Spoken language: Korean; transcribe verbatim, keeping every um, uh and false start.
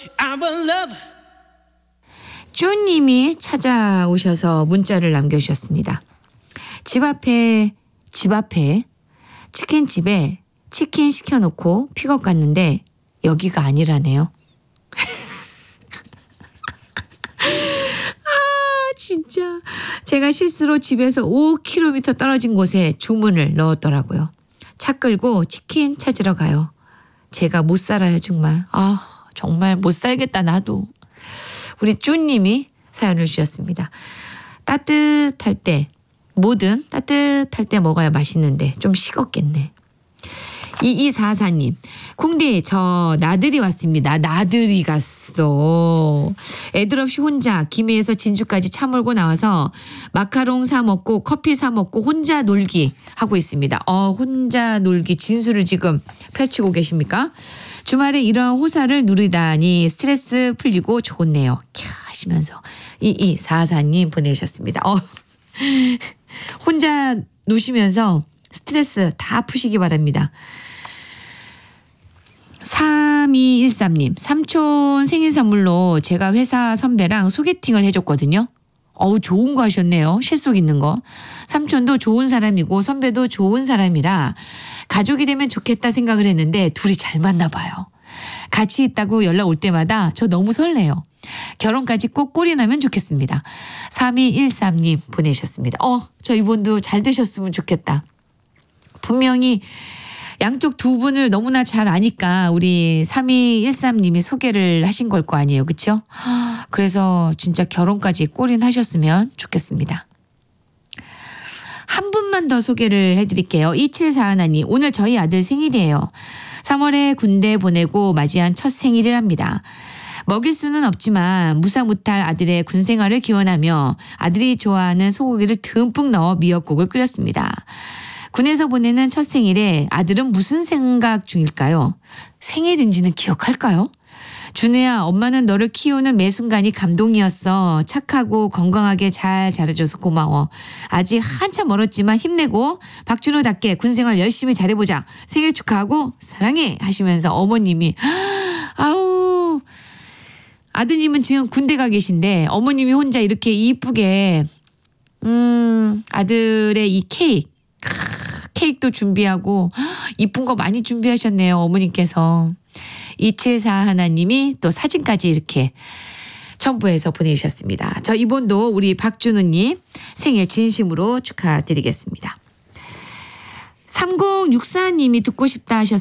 쭈님이 찾아오셔서 문자를 남겨주셨습니다. 집 앞에 집 앞에 치킨집에 치킨 시켜놓고 픽업 갔는데 여기가 아니라네요. 아 진짜 제가 실수로 집에서 오 킬로미터 떨어진 곳에 주문을 넣었더라고요. 차 끌고 치킨 찾으러 가요. 제가 못 살아요 정말. 아 정말 못 살겠다 나도. 우리 쭈님이 사연을 주셨습니다. 따뜻할 때 뭐든 따뜻할 때 먹어야 맛있는데 좀 식었겠네. 이이사사님 콩디 저 나들이 왔습니다. 나들이 갔어. 애들 없이 혼자 김해에서 진주까지 차 몰고 나와서 마카롱 사 먹고 커피 사 먹고 혼자 놀기 하고 있습니다. 어 혼자 놀기 진수를 지금 펼치고 계십니까? 주말에 이런 호사를 누리다니 스트레스 풀리고 좋네요. 캬 하시면서 이이사사님 보내셨습니다. 어 혼자 노시면서 스트레스 다 푸시기 바랍니다. 삼이일삼님 삼촌 생일 선물로 제가 회사 선배랑 소개팅을 해줬거든요. 어우 좋은 거 하셨네요. 실속 있는 거. 삼촌도 좋은 사람이고 선배도 좋은 사람이라 가족이 되면 좋겠다 생각을 했는데 둘이 잘 맞나 봐요. 같이 있다고 연락 올 때마다 저 너무 설레요. 결혼까지 꼭 꼴이 나면 좋겠습니다. 삼이일삼님 보내셨습니다. 어, 저 이번도 잘 되셨으면 좋겠다. 분명히 양쪽 두 분을 너무나 잘 아니까 우리 삼이일삼님이 소개를 하신 걸 거 아니에요. 그렇죠? 그래서 진짜 결혼까지 꼴인 하셨으면 좋겠습니다. 한 분만 더 소개를 해드릴게요. 이칠사하님 오늘 저희 아들 생일이에요. 삼월에 군대 보내고 맞이한 첫 생일이랍니다. 먹일 수는 없지만 무사무탈 아들의 군생활을 기원하며 아들이 좋아하는 소고기를 듬뿍 넣어 미역국을 끓였습니다. 군에서 보내는 첫 생일에 아들은 무슨 생각 중일까요? 생일인지는 기억할까요? 준우야 엄마는 너를 키우는 매 순간이 감동이었어. 착하고 건강하게 잘 자라줘서 고마워. 아직 한참 멀었지만 힘내고 박준호답게 군생활 열심히 잘해보자. 생일 축하하고 사랑해 하시면서 어머님이 아우 아드님은 지금 군대 가 계신데 어머님이 혼자 이렇게 이쁘게 음 아들의 이 케이크 케이크도 준비하고 이쁜 거 많이 준비하셨네요. 어머님께서. 이칠사하님이 또 사진까지 이렇게 첨부해서 보내주셨습니다. 저 이번도 우리 박준우님 생일 진심으로 축하드리겠습니다. 삼공육사님이 듣고 싶다 하셨습니다.